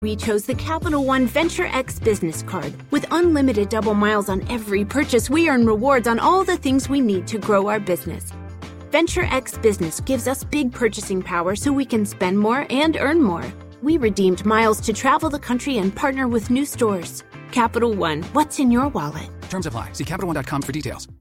We chose the Capital One Venture X business card. With unlimited double miles on every purchase, we earn rewards on all the things we need to grow our business. Venture X Business gives us big purchasing power so we can spend more and earn more. We redeemed miles to travel the country and partner with new stores. Capital One, what's in your wallet? Terms apply. See CapitalOne.com for details.